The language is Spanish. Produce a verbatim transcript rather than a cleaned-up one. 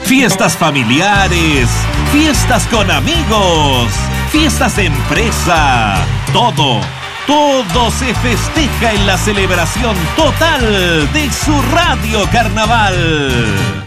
Fiestas familiares, fiestas con amigos, fiestas de empresa, todo, todo se festeja en la celebración total de su Radio Carnaval.